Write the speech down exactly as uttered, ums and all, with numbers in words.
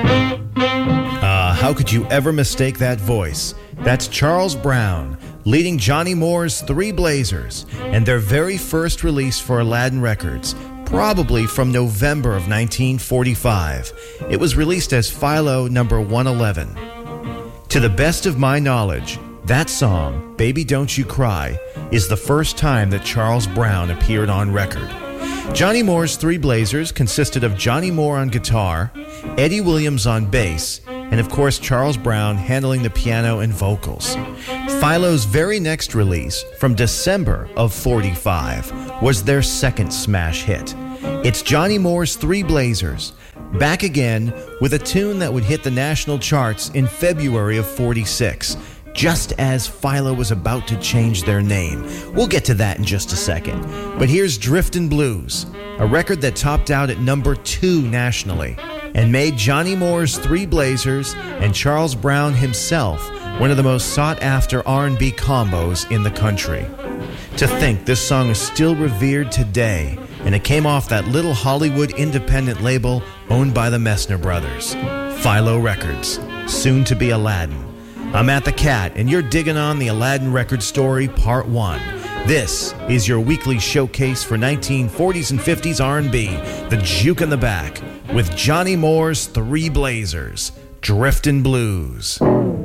Uh, how could you ever mistake that voice? That's Charles Brown, leading Johnny Moore's Three Blazers, and their very first release for Aladdin Records, probably from November of nineteen forty-five. It was released as Philo number one eleven. To the best of my knowledge, that song, Baby Don't You Cry, is the first time that Charles Brown appeared on record. Johnny Moore's Three Blazers consisted of Johnny Moore on guitar, Eddie Williams on bass, and of course Charles Brown handling the piano and vocals. Philo's very next release, from December of forty-five, was their second smash hit. It's Johnny Moore's Three Blazers, back again with a tune that would hit the national charts in February of forty-six, just as Philo was about to change their name. We'll get to that in just a second. But here's Driftin' Blues, a record that topped out at number two nationally and made Johnny Moore's Three Blazers and Charles Brown himself one of the most sought-after R and B combos in the country. To think this song is still revered today, and it came off that little Hollywood independent label owned by the Messner brothers, Philo Records, soon to be Aladdin. I'm At the Cat, and you're digging on the Aladdin Record Story Part one. This is your weekly showcase for nineteen forties and fifties R and B, The Juke in the Back, with Johnny Moore's Three Blazers, Driftin' Blues.